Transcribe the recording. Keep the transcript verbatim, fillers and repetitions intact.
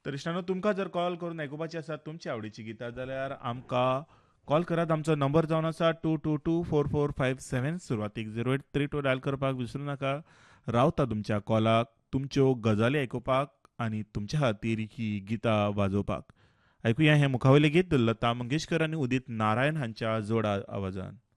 तर इश्टानो तुमकां जर कॉल करून आयकुपाची आसात तुमची आवडीची गितां जाल्यार आमकां कॉल करात. आमचो नंबर जावन आसा to to to four four five सेवन. सुरवातीक zero eight three to dial करपाक विसरूं नाका. रावता तुमच्या कॉलाक तुमच्यो गजाली आयकुपाक आनी तुमच्या खातीर ही गितां वाजोवपाक. आयकुया हें मुखावयलें गीत लता मंगेशकर आनी उदीत नारायण हांच्या जोड आवाजान.